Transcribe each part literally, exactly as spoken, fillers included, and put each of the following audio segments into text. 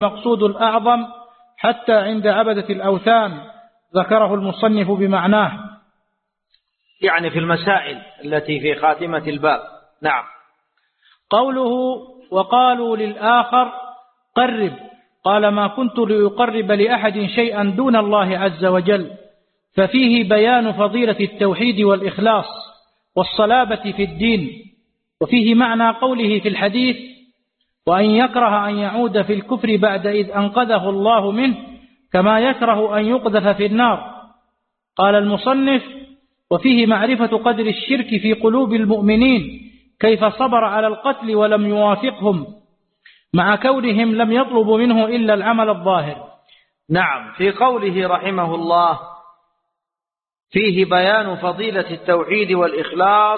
المقصود الأعظم حتى عند عبدة الأوثان، ذكره المصنف بمعناه، يعني في المسائل التي في خاتمة الباب. نعم. قوله وقالوا للآخر قرب، قال ما كنت لأقرب لأحد شيئا دون الله عز وجل، ففيه بيان فضيلة التوحيد والإخلاص والصلابة في الدين. وفيه معنى قوله في الحديث وأن يكره أن يعود في الكفر بعد إذ أنقذه الله منه كما يكره أن يقذف في النار. قال المصنف وفيه معرفة قدر الشرك في قلوب المؤمنين، كيف صبر على القتل ولم يوافقهم مع كونهم لم يطلبوا منه إلا العمل الظاهر. نعم. في قوله رحمه الله فيه بيان فضيلة التوحيد والإخلاص،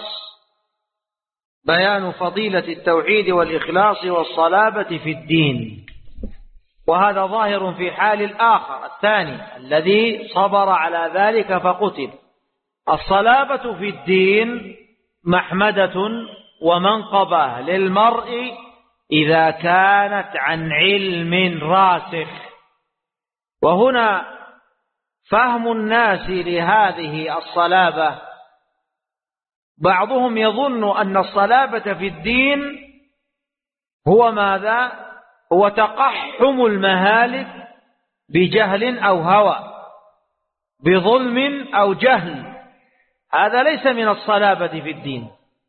بيان فضيلة التوحيد والإخلاص والصلابة في الدين، وهذا ظاهر في حال الآخر الثاني الذي صبر على ذلك فقتل. الصلابة في الدين محمدة ومنقبة للمرء إذا كانت عن علم راسخ. وهنا فهم الناس لهذه الصلابة، بعضهم يظن أن الصلابة في الدين هو ماذا؟ هو تقحم المهالك بجهل أو هوى، بظلم أو جهل. هذا ليس من الصلابة في الدين.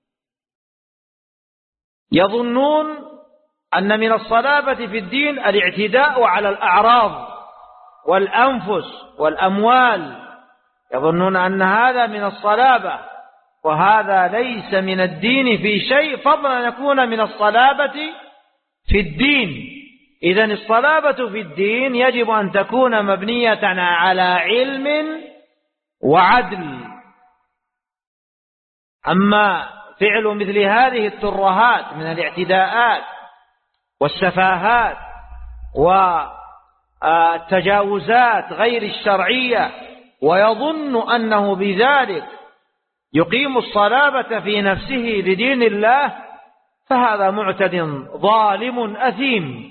يظنون أن من الصلابة في الدين الاعتداء على الأعراض والأنفس والأموال، يظنون أن هذا من الصلابة، وهذا ليس من الدين في شيء، فضلا أن يكون من الصلابة في الدين. إذن الصلابة في الدين يجب أن تكون مبنية على علم وعدل. أما فعل مثل هذه الترهات من الاعتداءات والسفاهات والتجاوزات غير الشرعية، ويظن أنه بذلك يقيم الصلابة في نفسه لدين الله، فهذا معتد ظالم أثيم.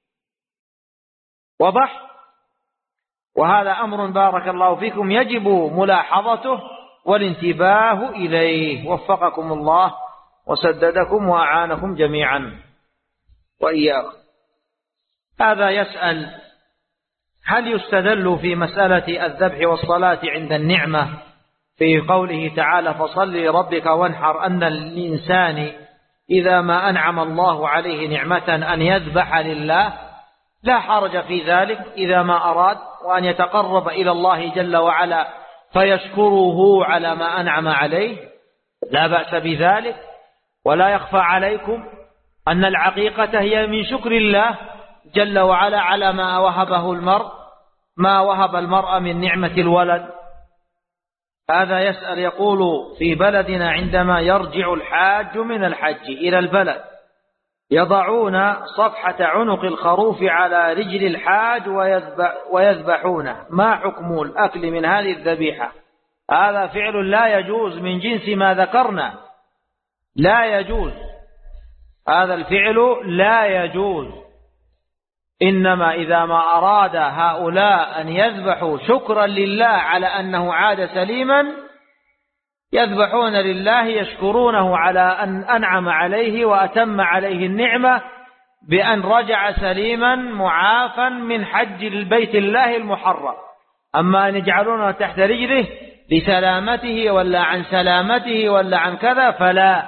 وضح. وهذا أمر بارك الله فيكم يجب ملاحظته والانتباه إليه. وفقكم الله وسددكم وأعانكم جميعا وإياكم. هذا يسأل هل يستدل في مسألة الذبح والصلاة عند النعمة في قوله تعالى فصل لربك وانحر أن الإنسان إذا ما أنعم الله عليه نعمة أن يذبح لله؟ لا حرج في ذلك إذا ما أراد وأن يتقرب إلى الله جل وعلا فيشكره على ما أنعم عليه، لا بأس بذلك. ولا يخفى عليكم أن العقيقة هي من شكر الله جل وعلا على ما وهبه المرء، ما وهب المرء من نعمة الولد. هذا يسأل يقول في بلدنا عندما يرجع الحاج من الحج إلى البلد يضعون صفحة عنق الخروف على رجل الحاج ويذبح ويذبحونه، ما حكم الأكل من هذه الذبيحة؟ هذا فعل لا يجوز من جنس ما ذكرنا، لا يجوز، هذا الفعل لا يجوز. إنما إذا ما أراد هؤلاء أن يذبحوا شكرا لله على أنه عاد سليما يذبحون لله يشكرونه على أن أنعم عليه وأتم عليه النعمة بأن رجع سليما معافا من حج البيت الله المحرم. أما أن يجعلونه تحت رجله لسلامته ولا عن سلامته ولا عن كذا فلا.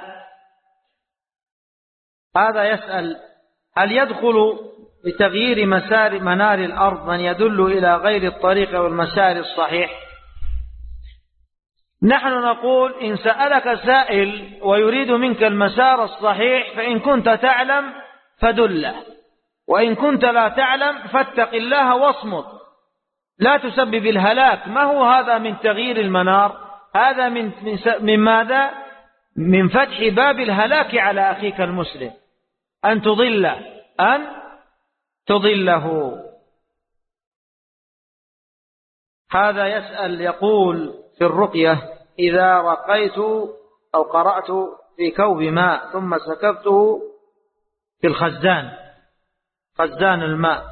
هذا يسأل هل يدخل بتغيير مسار منار الأرض من يدل إلى غير الطريق والمسار الصحيح؟ نحن نقول إن سألك سائل ويريد منك المسار الصحيح فإن كنت تعلم فدله، وإن كنت لا تعلم فاتق الله واصمت، لا تسبب الهلاك. ما هو هذا من تغيير المنار؟ هذا من, من, من ماذا؟ من فتح باب الهلاك على أخيك المسلم، أن تضله أن تضله. هذا يسأل يقول في الرقية إذا رقيت أو قرأت في كوب ماء ثم سكبته في الخزان، خزان الماء،